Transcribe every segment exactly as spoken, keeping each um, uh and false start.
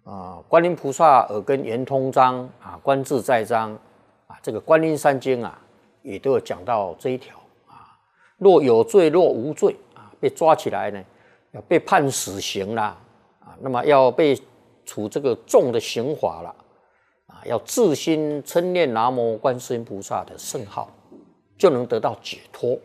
啊，观音菩萨耳根圆通章啊，观自在章啊，这个观音三经啊，也都有讲到这一条啊。若有罪，若无罪啊，被抓起来呢，要被判死刑啦啊，那么要被处这个重的刑罚了啊，要自心称念南无观世音菩萨的圣号，就能得到解脱。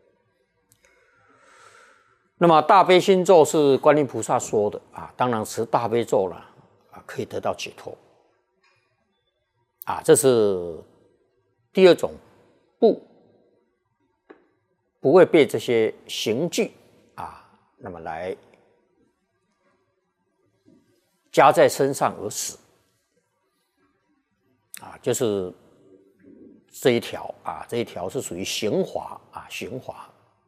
那么大悲心咒是观音菩萨说的啊，当然持大悲咒了。可以得到解脱啊，这是第二种不不会被这些刑具啊，那么来加在身上而死啊，就是这一条啊，这一条是属于刑罚啊，刑罚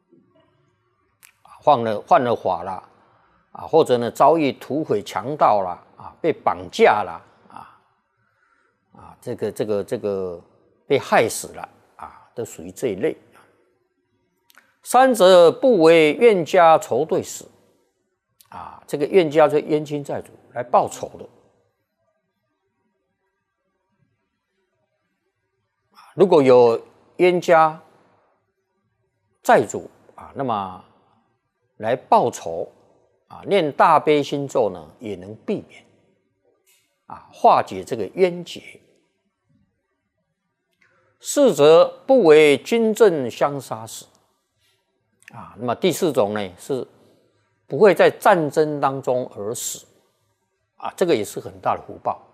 犯了犯了法了啊，或者呢遭遇土匪强盗啦。啊，被绑架了啊啊，这个这个这个被害死了啊，都属于这一类。三者不为冤家仇对死啊，这个冤家就是冤亲债主来报仇的。如果有冤家债主啊，那么来报仇啊，念大悲心咒呢，也能避免。啊，化解这个冤结。四则不为军阵相杀死啊，那么第四种呢是不会在战争当中而死啊，这个也是很大的福报。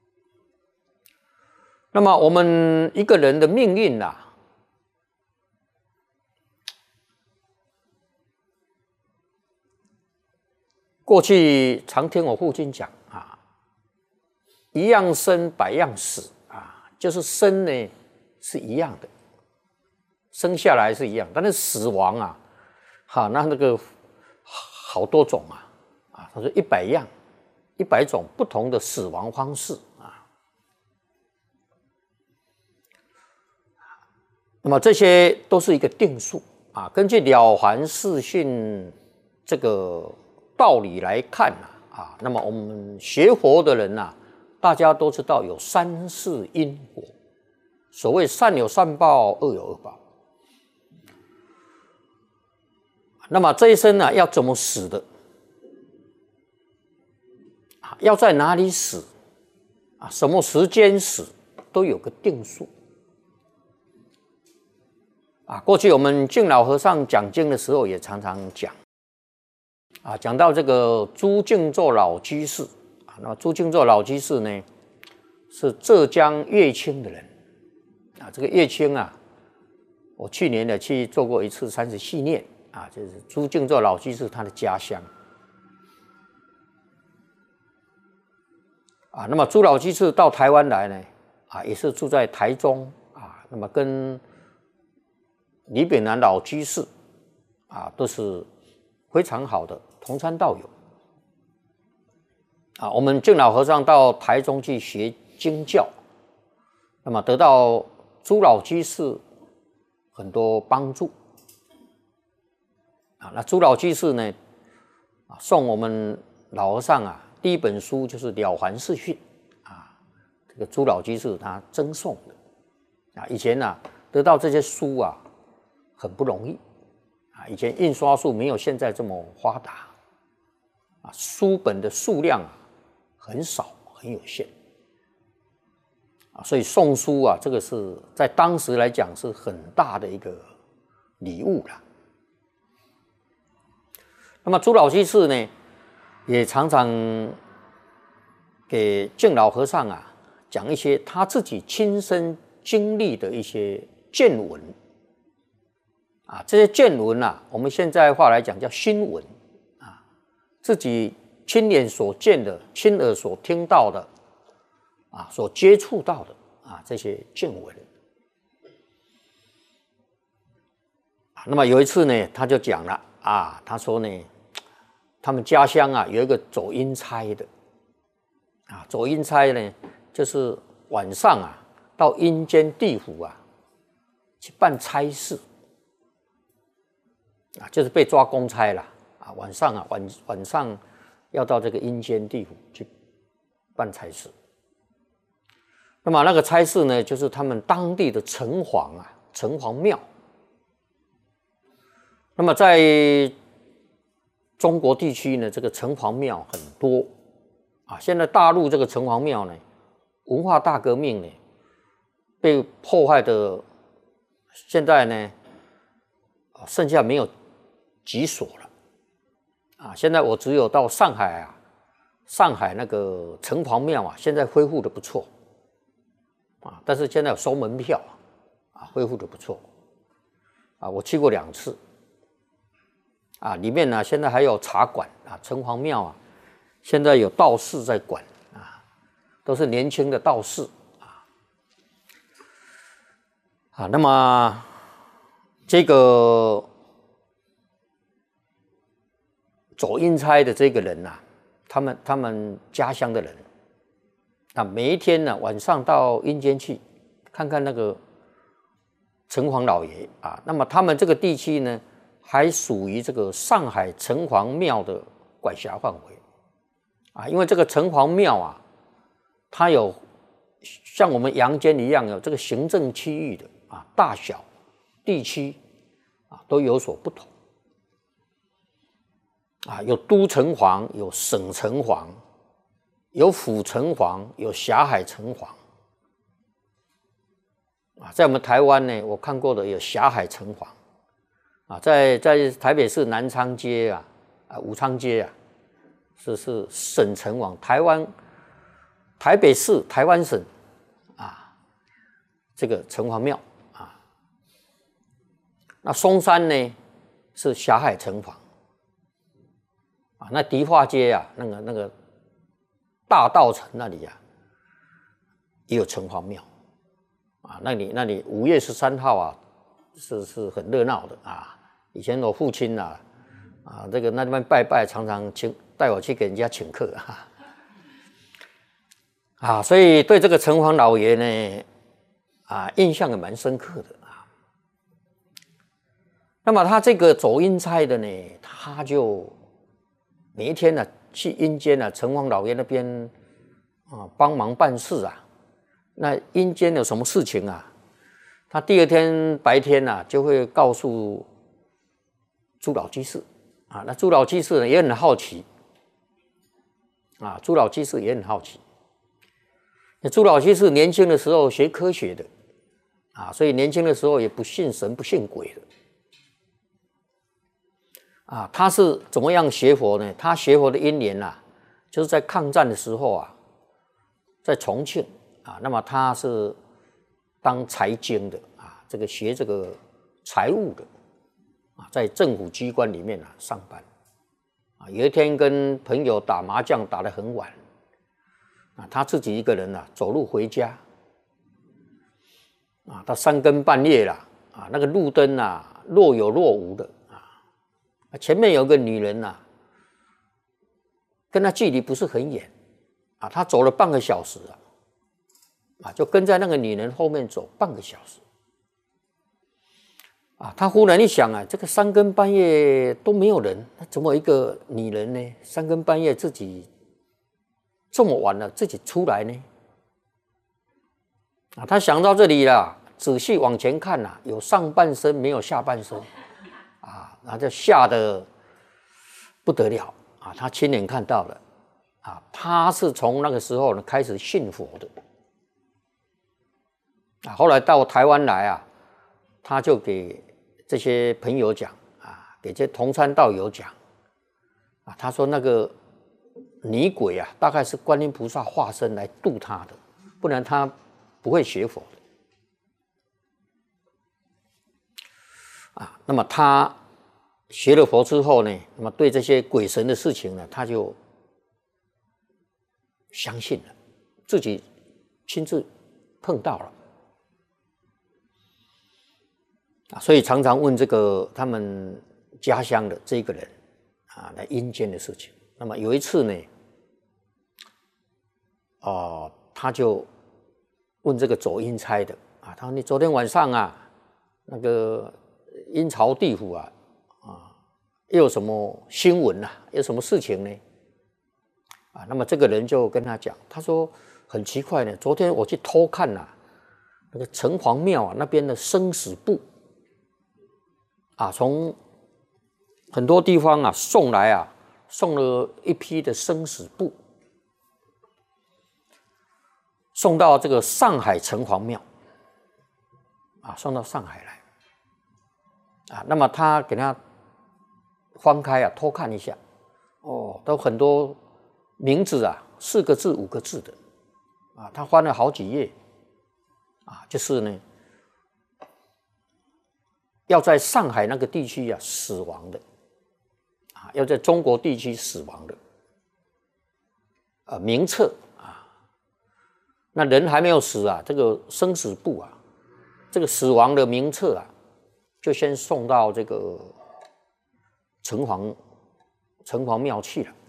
那么我们一个人的命运啊，过去常听我父亲讲啊。一样生，百样死啊，就是生呢是一样的，生下来是一样，但是死亡啊，哈，那那个好多种啊，啊，他说一百样，一百种不同的死亡方式啊。那么这些都是一个定数啊，根据《了凡四训》这个道理来看啊，啊，那么我们学佛的人呐、啊。大家都知道有三世因果，所谓善有善报，恶有恶报。那么这一生呢、啊，要怎么死的？要在哪里死？啊，什么时间死，都有个定数。啊，过去我们敬老和尚讲经的时候，也常常讲，啊，讲到这个朱敬作老居士。那朱敬作老居士呢，是浙江乐清的人啊。这个乐清啊，我去年呢去做过一次三十系念啊，就是朱敬作老居士他的家乡啊。那么朱老居士到台湾来呢，啊，也是住在台中啊。那么跟李炳南老居士啊，都是非常好的同参道友。啊，我们敬老和尚到台中去学经教，那么得到朱老居士很多帮助。啊，那朱老居士呢，啊，送我们老和尚啊第一本书就是《了凡四训》啊，这个朱老居士他赠送的。啊，以前啊得到这些书啊很不容易啊，以前印刷术没有现在这么发达啊，书本的数量啊。很少，很有限啊，所以送书啊，这个是在当时来讲是很大的一个礼物了。那么朱老居士呢，也常常给敬老和尚啊讲一些他自己亲身经历的一些见闻啊，这些见闻啊，我们现在话来讲叫新闻啊，自己。亲眼所见的、亲耳所听到的，啊，所接触到的啊，这些见闻啊，那么有一次呢，他就讲了啊，他说呢，他们家乡啊有一个走阴差的啊，走阴差呢，就是晚上啊到阴间地府啊去办差事啊，就是被抓公差了啊，晚上啊晚晚上。要到这个阴间地府去办差事。那么那个差事呢，就是他们当地的城隍啊，城隍庙。那么在中国地区呢，这个城隍庙很多啊。现在大陆这个城隍庙呢，文化大革命呢，被破坏的，现在呢，剩下没有几所了啊。现在我只有到上海啊，上海那个城隍庙啊，现在恢复的不错啊，但是现在有收门票啊，恢复的不错啊。我去过两次啊，里面呢现在还有茶馆啊，城隍庙啊，现在有道士在管啊，都是年轻的道士啊啊。那么这个走阴差的这个人呐、啊，他们他们家乡的人，那每一天呢晚上到阴间去看看那个城隍老爷啊。那么他们这个地区呢，还属于这个上海城隍庙的管辖范围啊。因为这个城隍庙啊，它有像我们阳间一样有这个行政区域的啊，大小地区啊都有所不同啊，有都城隍，有省城隍，有府城隍，有辖海城隍啊。在我们台湾呢，我看过的有辖海城隍啊，在在台北市南昌街啊，啊武昌街啊，是是省城隍，台湾台北市台湾省啊，这个城隍庙啊。那松山呢是辖海城隍啊，那迪化街啊，那个那个大道城那里啊，也有城隍庙啊。那里那里五月十三号啊，是是很热闹的啊。以前我父亲啊，啊这个那边拜拜，常常请带我去给人家请客啊。啊，所以对这个城隍老爷呢，啊印象也蛮深刻的啊。那么他这个走阴差的呢，他就每一天呢、啊、去阴间啊，城隍老爷那边啊帮忙办事啊。那阴间有什么事情啊？他第二天白天啊就会告诉朱老居士啊。那朱老居士呢也很好奇啊，朱老居士也很好奇。那朱老居士年轻的时候学科学的啊，所以年轻的时候也不信神不信鬼的啊。他是怎么样学佛呢？他学佛的因缘啊，就是在抗战的时候啊，在重庆啊，那么他是当财经的啊，这个学这个财务的啊，在政府机关里面啊上班啊。有一天跟朋友打麻将打得很晚啊，他自己一个人啊走路回家啊，到三更半夜了啊，那个路灯啊若有若无的啊，前面有个女人啊，跟他距离不是很远啊，他走了半个小时啊，啊就跟在那个女人后面走半个小时啊。他忽然一想啊，这个三更半夜都没有人，那怎么一个女人呢？三更半夜自己这么晚了自己出来呢？啊，他想到这里了，仔细往前看啊，有上半身没有下半身啊，那就吓得不得了啊！他亲眼看到了啊，他是从那个时候呢开始信佛的啊。后来到台湾来啊，他就给这些朋友讲啊，给这些同参道友讲啊，他说那个女鬼啊，大概是观音菩萨化身来度他的，不然他不会学佛的啊。那么他学了佛之后呢，那么对这些鬼神的事情呢，他就相信了，自己亲自碰到了啊，所以常常问这个他们家乡的这个人啊，来阴间的事情。那么有一次呢，哦，他就问这个走阴差的啊，他说：“你昨天晚上啊，那个阴曹地府啊，啊，又有什么新闻啊？有什么事情呢？” 啊，那么这个人就跟他讲，他说很奇怪呢，昨天我去偷看啊，那个城隍庙啊那边的生死簿啊，从很多地方啊送来啊，送了一批的生死簿，送到这个上海城隍庙啊，送到上海来啊，那么他给他翻开啊，偷看一下，哦，都很多名字啊，四个字、五个字的啊，他翻了好几页啊，就是呢，要在上海那个地区啊死亡的啊，要在中国地区死亡的啊名册啊，那人还没有死啊，这个生死簿啊，这个死亡的名册啊，就先送到这个城隍城隍庙去了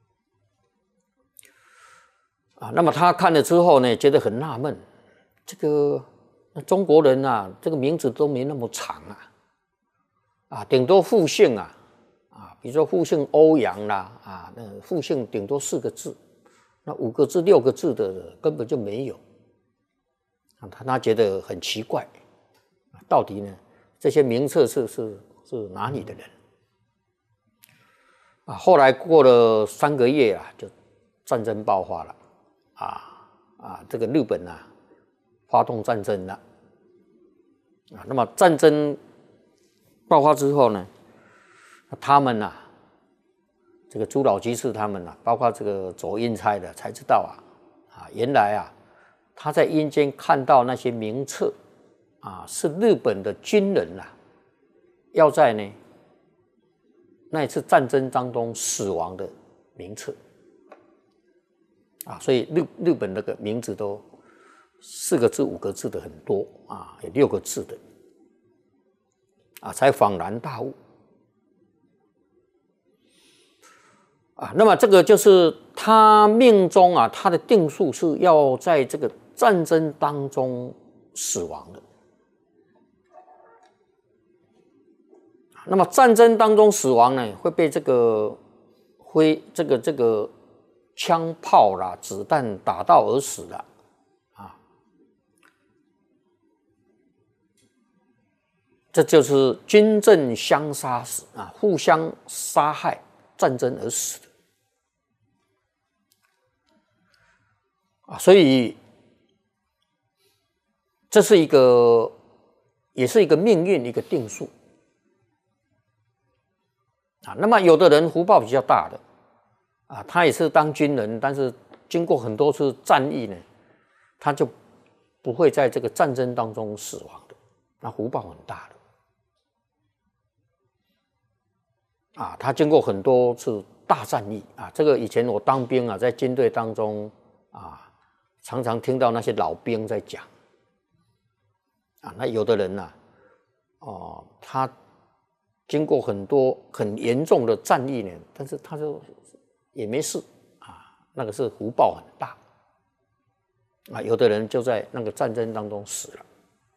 啊。那么他看了之后呢，觉得很纳闷，这个中国人啊，这个名字都没那么长啊，啊，顶多复姓啊，啊，比如说复姓欧阳啦，啊，那复姓顶多四个字，那五个字、六个字的根本就没有。啊，他他觉得很奇怪，到底呢，这些名册是是是哪里的人？啊，后来过了三个月啊，就战争爆发了，啊啊，这个日本啊，发动战争了，啊，那么战争爆发之后呢，他们啊，这个朱老居士他们啊，包括这个左印差的才知道啊，啊，原来啊，他在阴间看到那些名册啊，是日本的军人啊，要在呢。那一次战争当中死亡的名册啊，所以日日本那个名字都四个字、五个字的很多啊，有六个字的啊，才恍然大悟啊。那么这个就是他命中啊，他的定数是要在这个战争当中死亡的。那么战争当中死亡呢，会被这个挥这个这个枪炮啦、子弹打到而死的啊，这就是军阵相杀死啊，互相杀害、战争而死的啊，所以这是一个，也是一个命运，一个定数。啊，那么有的人福报比较大的，啊，他也是当军人，但是经过很多次战役呢，他就不会在这个战争当中死亡的，那福报很大的。啊，他经过很多次大战役啊，这个以前我当兵啊，在军队当中啊，常常听到那些老兵在讲，啊，那有的人呢、啊，哦，他。经过很多很严重的战役呢，但是他就也没事啊，那个是福报很大啊。有的人就在那个战争当中死了。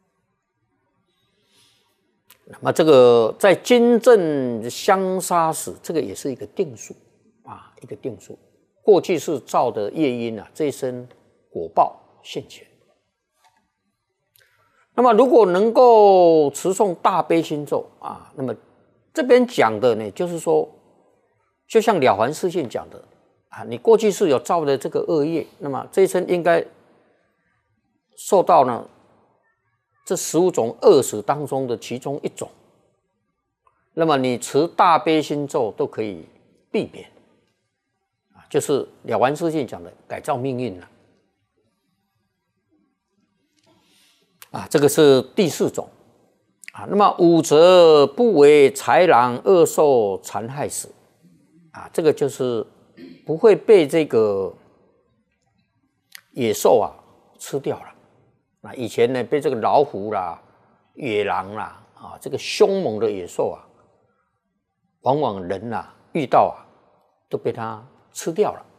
那么这个在军阵相杀死，这个也是一个定数啊，一个定数。过去是造的业因啊，这一生果报现前。那么如果能够持诵大悲心咒啊，那么这边讲的呢，就是说，就像《了凡四训》讲的啊，你过去是有造的这个恶业，那么这一生应该受到呢这十五种恶死当中的其中一种，那么你持大悲心咒都可以避免啊，就是《了凡四训》讲的改造命运了啊，这个是第四种。啊，那么五则不为豺狼恶兽残害死，啊，这个就是不会被这个野兽啊吃掉了。那以前呢，被这个老虎啦、野狼啦啊，这个凶猛的野兽啊，往往人啊遇到啊都被它吃掉了。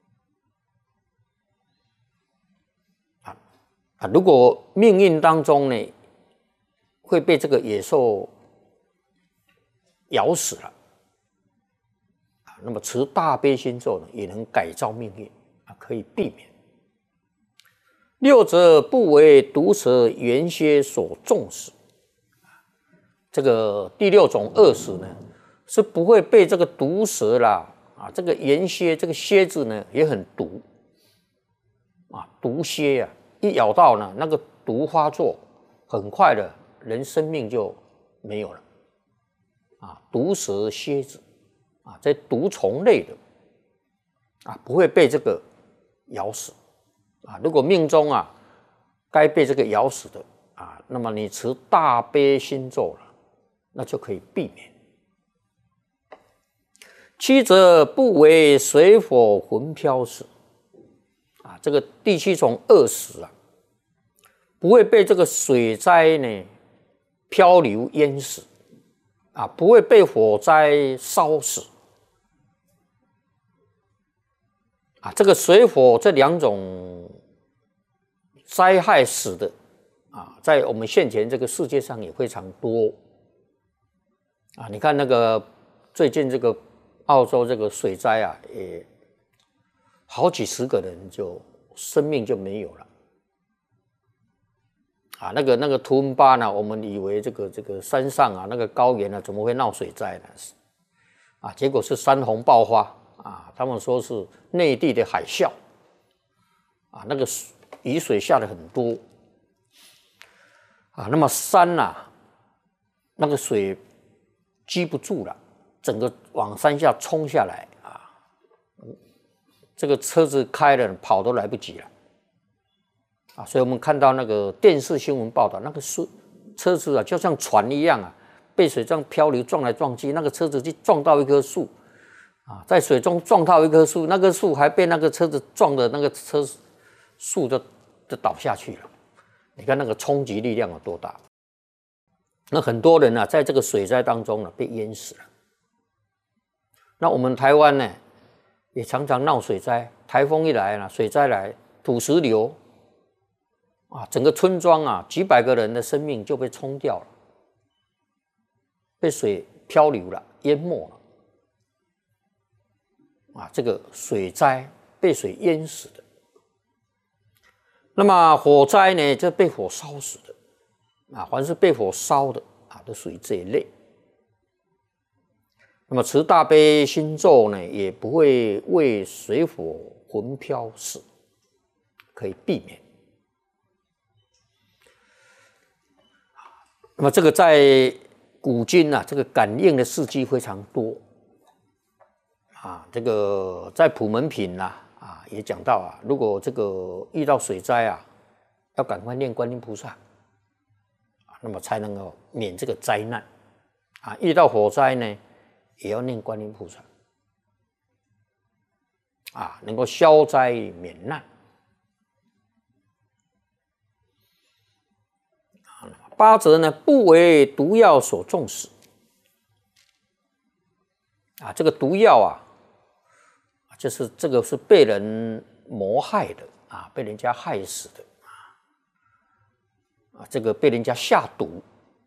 啊啊，如果命运当中呢，会被这个野兽咬死了， 啊，那么持大悲心咒呢，也能改造命运啊，可以避免。六则不为毒蛇原蝎所重视。这个第六种恶死呢，是不会被这个毒蛇啦啊，这个原蝎这个蝎子呢也很毒啊，毒蝎啊，一咬到呢，那个毒发作，很快的人生命就没有了啊。毒蛇蝎子啊，这毒虫类的啊，不会被这个咬死啊。如果命中啊该被这个咬死的啊，那么你持大悲心咒了，那就可以避免。七则不为水火魂飘死啊，这个第七种恶死啊，不会被这个水灾呢漂流淹死啊，不会被火灾烧死啊。这个水火这两种灾害死的啊，在我们现前这个世界上也非常多啊。你看那个最近这个澳洲这个水灾啊，也好几十个人就生命就没有了啊。那个那个图文巴呢，我们以为这个这个山上啊，那个高原啊，怎么会闹水灾呢？啊，结果是山洪爆发啊，他们说是内地的海啸啊，那个雨水下的很多啊，那么山呐、啊，那个水积不住了，整个往山下冲下来啊，这个车子开了跑都来不及了啊，所以我们看到那个电视新闻报道，那个水车子啊，就像船一样啊，被水这样漂流撞来撞去，那个车子就撞到一棵树啊，在水中撞到一棵树，那棵树还被那个车子撞的那个车树就就倒下去了。你看那个冲击力量有多大？那很多人啊，在这个水灾当中呢，被淹死了。那我们台湾呢，也常常闹水灾，台风一来呢，水灾来，土石流啊，整个村庄啊，几百个人的生命就被冲掉了，被水漂流了，淹没了啊，这个水灾被水淹死的。那么火灾呢，就被火烧死的啊，凡是被火烧的啊，都属于这一类。那么持大悲心咒呢，也不会为水火魂飘死，可以避免。那么这个在古今啊，这个感应的事迹非常多啊。这个在普门品呐啊，也讲到啊，如果这个遇到水灾啊，要赶快念观音菩萨啊，那么才能够免这个灾难啊。遇到火灾呢，也要念观音菩萨啊，能够消灾免难。八则呢，不为毒药所重视啊，这个毒药啊，就是这个是被人谋害的啊，被人家害死的啊，这个被人家下毒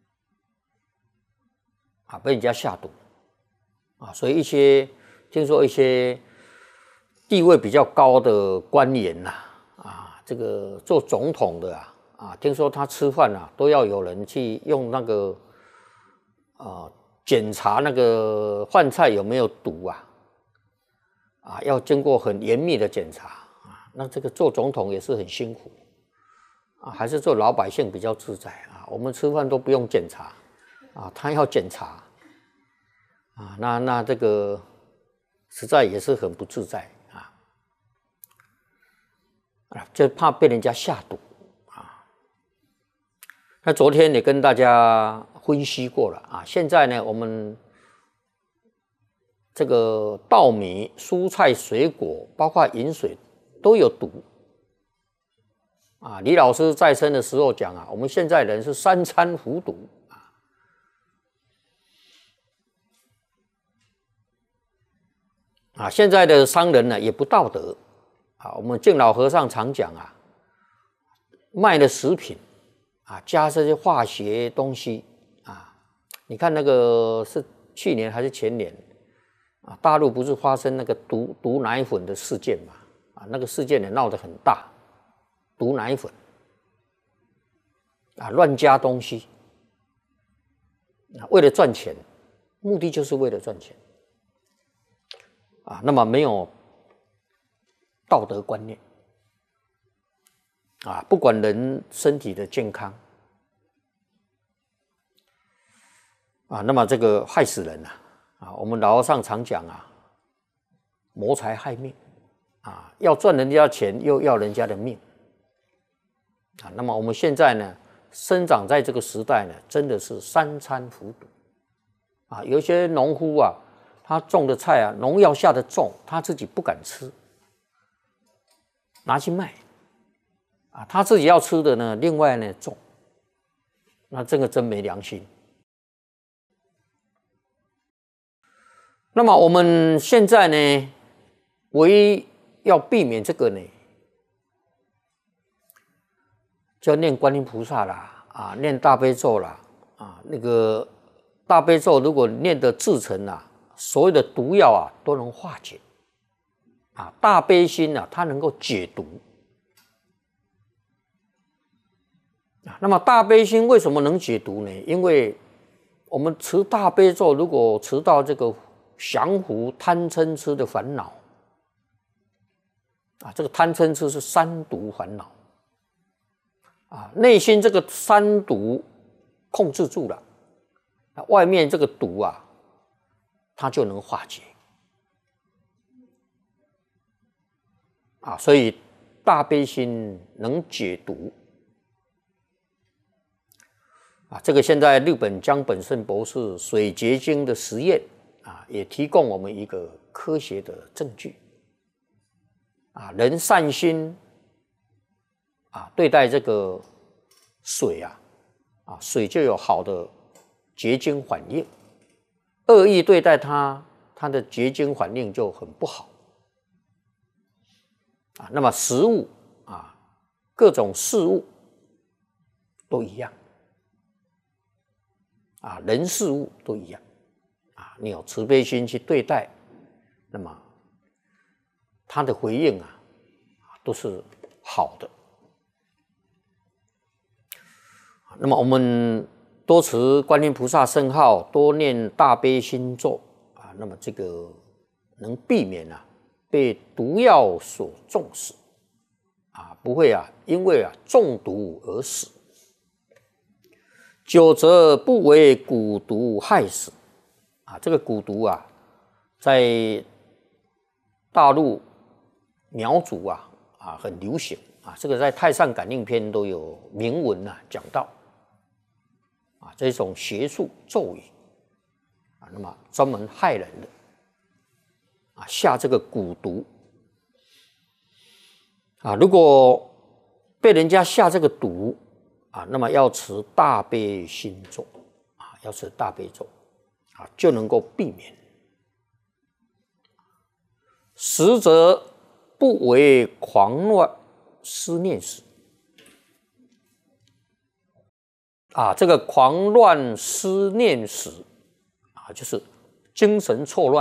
啊，被人家下毒啊，所以一些听说一些地位比较高的官员呐啊，这个做总统的啊。啊，听说他吃饭啊，都要有人去用那个啊检查那个饭菜有没有毒啊，啊，要经过很严密的检查啊。那这个做总统也是很辛苦啊，还是做老百姓比较自在啊。我们吃饭都不用检查啊，他要检查啊，那那这个实在也是很不自在啊，啊，就怕被人家下毒。那昨天也跟大家分析过了啊，现在呢，我们这个稻米、蔬菜、水果，包括饮水，都有毒啊。李老师在生的时候讲啊，我们现在人是三餐服毒啊。啊，现在的商人呢也不道德啊。我们敬老和尚常讲啊，卖的食品。啊，加这些化学东西啊，你看那个是去年还是前年啊，大陆不是发生那个毒毒奶粉的事件嘛？啊，那个事件也闹得很大，毒奶粉啊，乱加东西啊，为了赚钱，目的就是为了赚钱啊，那么没有道德观念啊，不管人身体的健康啊，那么这个害死人啊！啊，我们老和尚常讲啊，谋财害命啊，要赚人家钱，又要人家的命啊。那么我们现在呢，生长在这个时代呢，真的是三餐服毒啊。有一些农夫啊，他种的菜啊，农药下的重，他自己不敢吃，拿去卖啊，他自己要吃的呢，另外呢种，那这个真没良心。那么我们现在呢，唯一要避免这个呢，就要念观音菩萨啦，啊，念大悲咒啦，啊，那个大悲咒如果念得至诚啊，所有的毒药啊都能化解，啊，大悲心啊，它能够解毒。啊，那么大悲心为什么能解毒呢？因为我们持大悲咒，如果持到这个降伏贪嗔痴的烦恼啊，这个贪嗔痴是三毒烦恼啊，内心这个三毒控制住了，外面这个毒啊，它就能化解啊，所以大悲心能解毒啊。这个现在日本江本胜博士水结晶的实验啊，也提供我们一个科学的证据啊，人善心啊，对待这个水啊，啊，水就有好的结晶反应；恶意对待它，它的结晶反应就很不好啊。那么食物啊，各种事物都一样啊，人事物都一样。啊，你有慈悲心去对待，那么他的回应啊，都是好的。那么我们多持观音菩萨圣号，多念大悲心咒啊，那么这个能避免啊被毒药所中死啊，不会啊因为啊中毒而死。久则不为蛊毒害死。啊，这个蛊毒啊，在大陆苗族啊啊很流行啊，这个在《太上感应篇》都有明文啊讲到啊，这种邪术咒语啊，那么专门害人的啊，下这个蛊毒啊，如果被人家下这个毒啊，那么要持大悲心咒啊，要持大悲咒。啊，就能够避免。实则不为狂乱思念死。啊，这个狂乱思念死啊，就是精神错乱。